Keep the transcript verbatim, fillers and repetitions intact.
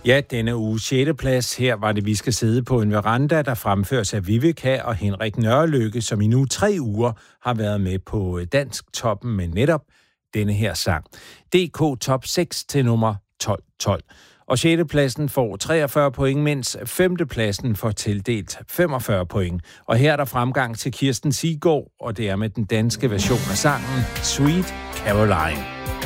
Ja, denne uge sjette plads. Her var det, vi skal sidde på en veranda, der fremføres af Vivica og Henrik Nørrelykke, som i nu tre uger har været med på Dansk Toppen med netop denne her sang. D K Top seks til nummer tolv tolv. Og sjette pladsen får treogfyrre point, mens femte pladsen får tildelt femogfyrre point. Og her er der fremgang til Kirsten Siggaard, og det er med den danske version af sangen Sweet Caroline.